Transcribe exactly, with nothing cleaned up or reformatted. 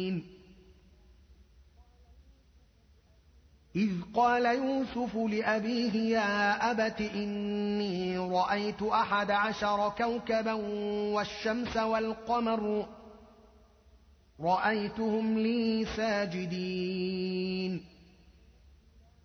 إذ قال يوسف لأبيه يا أبت إني رأيت أحد عشر كوكبا والشمس والقمر رأيتهم لي ساجدين